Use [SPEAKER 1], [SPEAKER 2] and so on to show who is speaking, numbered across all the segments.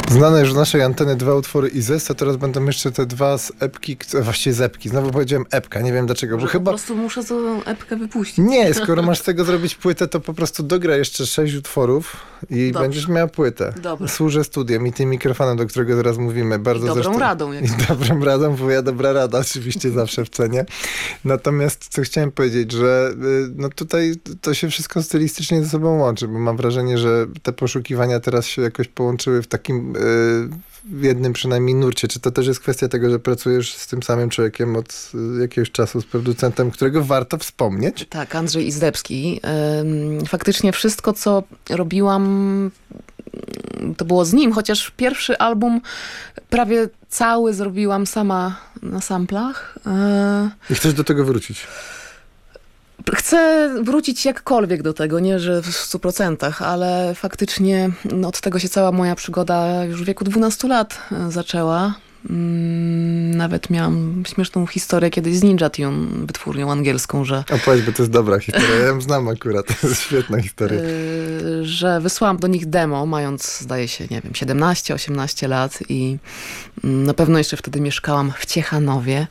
[SPEAKER 1] Znane już z naszej anteny 2 utwory Izes, to teraz będą jeszcze te dwa z epki, właściwie z epki. Znowu powiedziałem epka, nie wiem dlaczego, bo chyba...
[SPEAKER 2] Po prostu muszę tą epkę wypuścić.
[SPEAKER 1] Nie, skoro masz z tego zrobić płytę, to po prostu dogra jeszcze 6 utworów i
[SPEAKER 2] Dobrze.
[SPEAKER 1] będziesz miała płytę.
[SPEAKER 2] Dobrze.
[SPEAKER 1] Służę studiem i tym mikrofonem, do którego zaraz mówimy. Bardzo
[SPEAKER 2] I dobrą
[SPEAKER 1] zresztą,
[SPEAKER 2] radą.
[SPEAKER 1] I dobrą radą, wuja dobra rada, oczywiście zawsze w cenie. Natomiast co chciałem powiedzieć, że no tutaj to się wszystko stylistycznie ze sobą łączy, bo mam wrażenie, że te poszukiwania teraz się jakoś połączyły w takim w jednym przynajmniej nurcie. Czy to też jest kwestia tego, że pracujesz z tym samym człowiekiem od jakiegoś czasu, z producentem, którego warto wspomnieć?
[SPEAKER 2] Tak, Andrzej Izdebski. Faktycznie wszystko, co robiłam, to było z nim, chociaż pierwszy album prawie cały zrobiłam sama na samplach.
[SPEAKER 1] I chcesz do tego wrócić?
[SPEAKER 2] Chcę wrócić jakkolwiek do tego, nie że w 100%, ale faktycznie od tego się cała moja przygoda już w wieku 12 lat zaczęła. Nawet miałam śmieszną historię kiedyś z Ninja Tune, wytwórnią angielską, że...
[SPEAKER 1] Opowiedz, bo to jest dobra historia, ja ją znam akurat, to jest świetna historia.
[SPEAKER 2] Że wysłałam do nich demo, mając, zdaje się, nie wiem, 17-18 lat i na pewno jeszcze wtedy mieszkałam w Ciechanowie.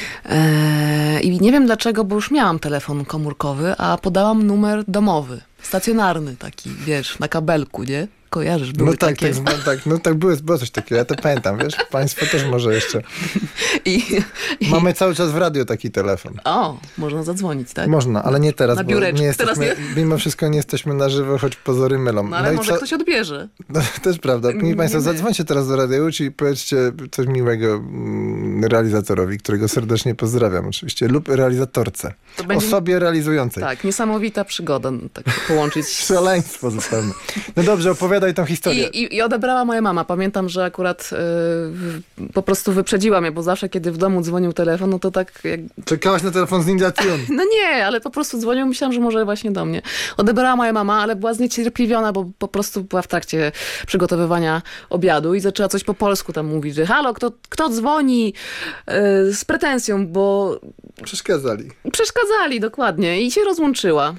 [SPEAKER 2] I nie wiem dlaczego, bo już miałam telefon komórkowy, a podałam numer domowy, stacjonarny taki, wiesz, na kabelku, nie? Kojarzysz, były takie.
[SPEAKER 1] Było coś takiego, ja to pamiętam, wiesz, państwo też może jeszcze.
[SPEAKER 2] I
[SPEAKER 1] Mamy cały czas w radio taki telefon.
[SPEAKER 2] O, można zadzwonić, tak?
[SPEAKER 1] Można, ale nie teraz,
[SPEAKER 2] Na
[SPEAKER 1] bo
[SPEAKER 2] biureczku.
[SPEAKER 1] nie jesteśmy,
[SPEAKER 2] Teraz nie.
[SPEAKER 1] mimo wszystko nie jesteśmy na żywo, choć pozory mylą.
[SPEAKER 2] No ale
[SPEAKER 1] i
[SPEAKER 2] może ktoś odbierze.
[SPEAKER 1] No, też prawda. Proszę Państwa,
[SPEAKER 2] Nie.
[SPEAKER 1] zadzwońcie teraz do Radia Łódź i powiedzcie coś miłego realizatorowi, którego serdecznie pozdrawiam oczywiście, lub realizatorce.
[SPEAKER 2] To będzie...
[SPEAKER 1] Osobie realizującej.
[SPEAKER 2] Tak, niesamowita przygoda, tak połączyć.
[SPEAKER 1] Szaleństwo zupełnie. No dobrze, opowiadaj tą historię.
[SPEAKER 2] I odebrała moja mama. Pamiętam, że akurat po prostu wyprzedziła mnie, bo zawsze, kiedy w domu dzwonił telefon, no to tak jak...
[SPEAKER 1] Czekałaś na telefon z Ninja Tune.
[SPEAKER 2] No nie, ale po prostu dzwonił, myślałam, że może właśnie do mnie. Odebrała moja mama, ale była zniecierpliwiona, bo po prostu była w trakcie przygotowywania obiadu i zaczęła coś po polsku tam mówić, że halo, kto dzwoni z pretensją, bo... Przeszkadzali, dokładnie. I się rozłączyła.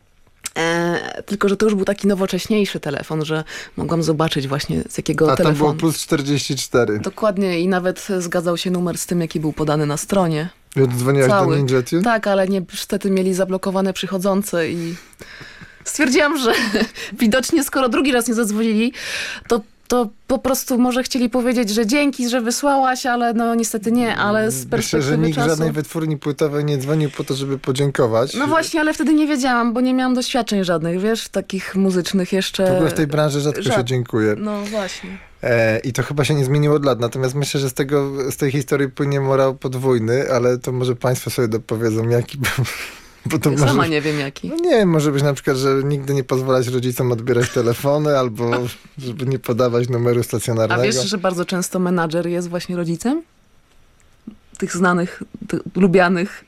[SPEAKER 2] Tylko, że to już był taki nowocześniejszy telefon, że mogłam zobaczyć właśnie z jakiego telefonu.
[SPEAKER 1] A tam było plus 44.
[SPEAKER 2] Dokładnie i nawet zgadzał się numer z tym, jaki był podany na stronie.
[SPEAKER 1] I oddzwoniłaś do Ninja Tune?
[SPEAKER 2] Tak, ale niestety mieli zablokowane przychodzące i stwierdziłam, że widocznie skoro drugi raz nie zadzwonili, to po prostu może chcieli powiedzieć, że dzięki, że wysłałaś, ale no niestety nie, ale z perspektywy
[SPEAKER 1] Myślę, że nikt
[SPEAKER 2] czasu...
[SPEAKER 1] żadnej wytwórni płytowej nie dzwonił po to, żeby podziękować.
[SPEAKER 2] No właśnie, ale wtedy nie wiedziałam, bo nie miałam doświadczeń żadnych, wiesz, takich muzycznych jeszcze.
[SPEAKER 1] W ogóle w tej branży rzadko się dziękuję.
[SPEAKER 2] No właśnie.
[SPEAKER 1] I to chyba się nie zmieniło od lat. Natomiast myślę, że z tej historii płynie morał podwójny, ale to może państwo sobie dopowiedzą, jaki był. Bo to
[SPEAKER 2] Ja
[SPEAKER 1] może,
[SPEAKER 2] sama nie wiem jaki.
[SPEAKER 1] No nie, może być na przykład, że nigdy nie pozwalać rodzicom odbierać telefony, albo żeby nie podawać numeru stacjonarnego.
[SPEAKER 2] A wiesz, że bardzo często menadżer jest właśnie rodzicem? Tych znanych, tych lubianych.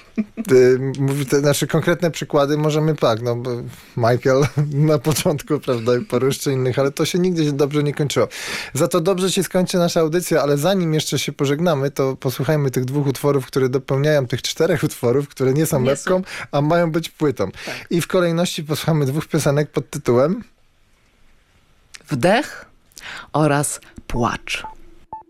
[SPEAKER 1] Znaczy konkretne przykłady możemy bo Michael na początku, prawda, i paru jeszcze innych, ale to się nigdy dobrze nie kończyło. Za to dobrze się skończy nasza audycja, ale zanim jeszcze się pożegnamy, to posłuchajmy tych 2 utworów, które dopełniają tych 4 utworów, które nie są lepką, a mają być płytą.
[SPEAKER 2] Tak.
[SPEAKER 1] I w kolejności posłuchamy 2 piosenek pod tytułem
[SPEAKER 2] Wdech oraz Płacz.